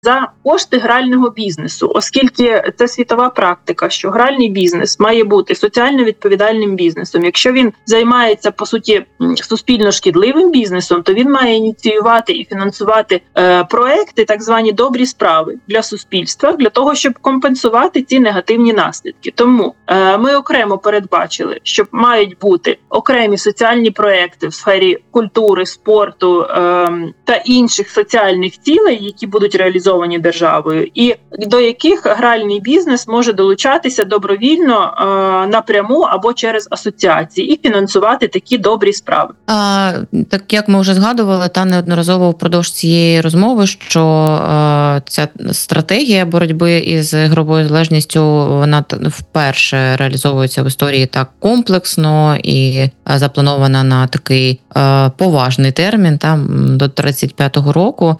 за кошти грального бізнесу, оскільки це світова практика, що гральний бізнес має бути соціально відповідальним бізнесом. Якщо він займається, по суті, суспільно шкідливим бізнесом, то він має ініціювати і фінансувати проекти, так звані добрі справи для суспільства, для того, щоб компенсувати ці негативні наслідки. Тому ми окремо передбачили, що мають бути окремі соціальні проекти в сфері культури, спорту та інших соціальних цілей, які будуть реалізовані державою, і до яких гральний бізнес може долучатися добровільно напряму або через асоціації і фінансувати такі добрі справи. Так як ми вже згадували, та неодноразово впродовж цієї розмови, що ця стратегія боротьби із ігровою залежністю, вона вперше реалізовується в історії так комплексно і запланована на такий поважний термін, там до 35-го року.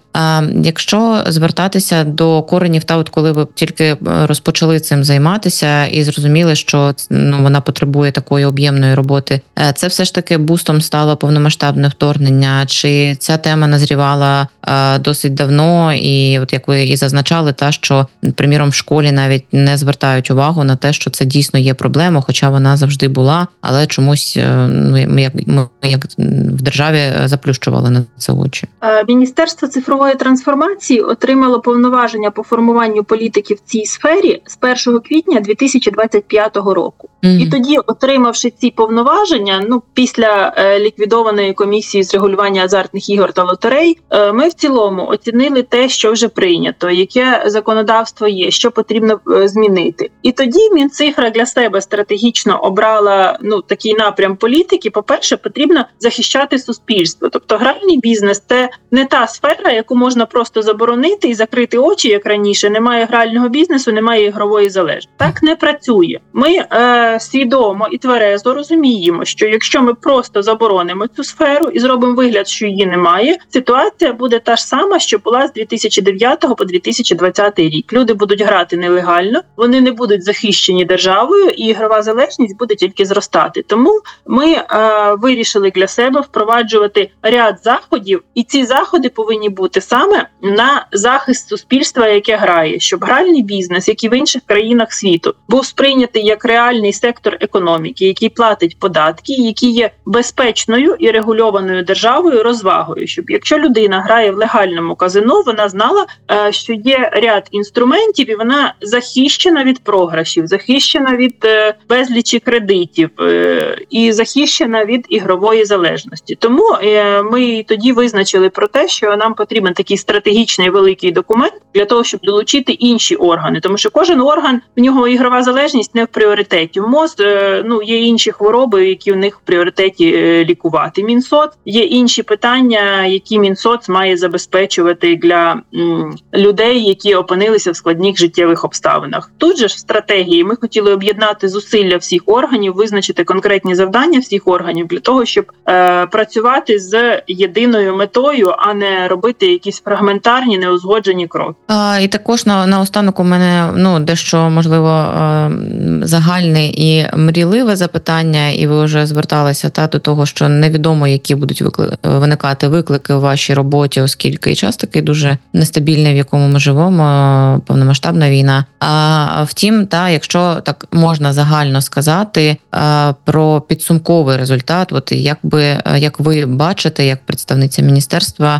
Якщо звертатися до коренів, та от коли ви тільки розпочали цим займатися і зрозуміли, що вона потребує такої об'ємної роботи, це все ж таки бустом стало повномасштабне вторгнення? Чи ця тема назрівала досить давно, і от як ви і зазначали, що, приміром, в школі навіть не звертають увагу на те, що це дійсно є проблема, хоча вона завжди була, але чомусь ми як в державі заплющували на це очі. Міністерство цифрової трансформації отримало повноваження по формуванню політики в цій сфері з 1 квітня 2025 року. І тоді, отримавши ці повноваження, після ліквідованої комісії з регулювання азартних ігор та лотерей, ми в цілому оцінили те, що вже прийнято, яке законодавство є, що потрібно змінити. І тоді Мінцифра для себе стратегічно обрала такий напрям політики. По-перше, потрібно захищати суспільство. Тобто гральний бізнес – це не та сфера, яку можна просто заборонити і закрити очі, як раніше. Немає грального бізнесу, немає ігрової залежності. Так не працює. Ми свідомо і тверезо розуміємо, що якщо ми просто заборонимо цю сферу і зробимо вигляд, що її немає, ситуація буде та ж сама, що була з 2009 по 2020 рік. Люди будуть грати нелегально, вони не будуть захищені державою, і ігрова залежність буде тільки зростати. Тому ми вирішили для себе впроваджувати ряд заходів, і ці заходи повинні бути саме на захист суспільства, яке грає, щоб гральний бізнес, як і в інших країнах світу, був сприйнятий як реальний сектор економіки, який платить податки, який є безпечною і регульованою державою розвагою, щоб якщо людина грає в легальному казино, вона знала, що є ряд інструментів, і вона захищена від програшів, захищена від безлічі кредитів і захищена від ігрової залежності. Тому ми тоді визначили про те, що нам потрібен такий стратегічний великий документ для того, щоб долучити інші органи. Тому що кожен орган, в нього ігрова залежність не в пріоритеті. В МОЗ є інші хвороби, які в них в пріоритеті лікувати. Мінсоц, є інші питання, які Мінсоц має забезпечувати для людей, які опинилися в складних життєвих обставинах. Тут же ж в стратегії ми хотіли об'єднати зусилля всіх органів, визначити конкретні завдання всіх органів для того, щоб працювати з єдиною метою, а не робити якісь фрагментарні, неузгоджені кроки. І також наостанок у мене дещо, можливо, загальне і мрійливе запитання, і ви вже зверталися до того, що невідомо, які будуть виникати виклики у вашій роботі, оскільки і час такий дуже нестабільний, в якому ми живемо, повномасштабна війна. А втім, якщо так можна загально сказати про підсумковий результат, от як ви бачите, як представниця міністерства,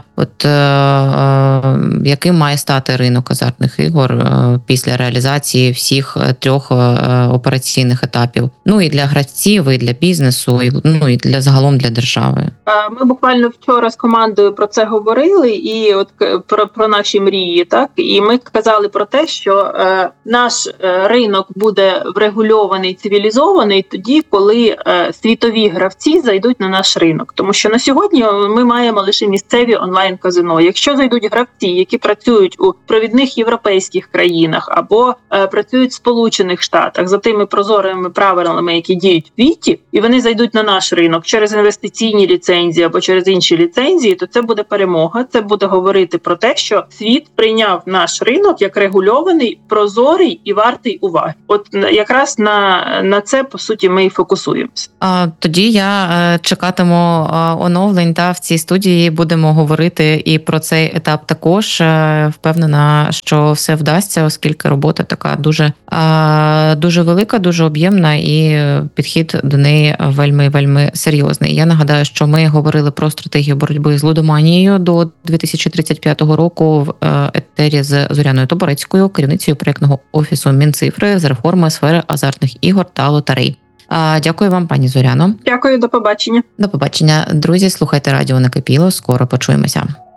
яким має стати ринок азартних ігор після реалізації всіх 3 операційних етапів? І для гравців, і для бізнесу, і для загалом для держави. Ми буквально вчора з командою про це говорили, і про наші мрії, і ми казали про те, що наш ринок буде врегульований, цивілізований тоді, коли світові гравці зайдуть на наш ринок. Тому що на сьогодні ми маємо лише місцеві онлайн-казино. Якщо зайдуть гравці, які працюють у провідних європейських країнах або працюють в Сполучених Штатах за тими прозорими правилами, які діють в світі, і вони зайдуть на наш ринок через інвестиційні ліцензії або через інші ліцензії, то це буде перемога. Це буде говорити про те, що світ прийняв наш ринок як регульований, прозорий і вартий уваги. От якраз на це, по суті, ми і фокусуємося. Тоді я чекатиму оновлень в цій студії. Будемо говорити і про цей етап також. я впевнена, що все вдасться, оскільки робота така дуже велика, дуже об'ємна, і підхід до неї вельми серйозний. Я нагадаю, що ми говорили про стратегію боротьби з лудоманією до 2035 року в етері з Зоряною Тоборецькою, керівницею проєктного офісу Мінцифри з реформи сфери азартних ігор та лотерей. Дякую вам, пані Зоряно. Дякую, до побачення. До побачення, друзі. Слухайте радіо Накипіло. Скоро почуємося.